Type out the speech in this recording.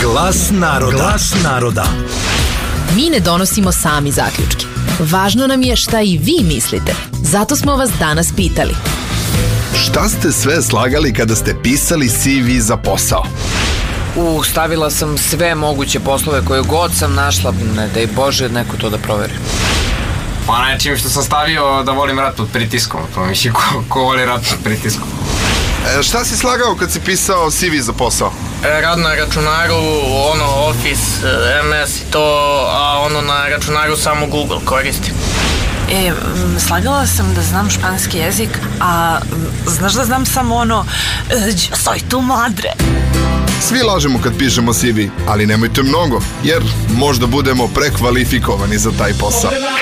Glas naroda. Glas naroda. Mi ne donosimo sami zaključke. Važno nam je šta i vi mislite. Zato smo vas danas pitali. Šta ste sve slagali kada ste pisali CV za posao? Stavila sam sve moguće poslove koje god sam našla, ne daj Bože neko to da proveri. Pa nečim što sam stavio da volim rad pod pritiskom, pa misli ko voli rad pod pritiskom. Šta si slagao kad si pisao CV za posao? Rad na računaru, Office, MS i to, a na računaru samo Google koristim. Slagala sam da znam španski jezik, a znaš da znam samo yo soy tu madre. Svi lažemo kad pišemo CV, ali nemojte mnogo, jer možda budemo prekvalifikovani za taj posao.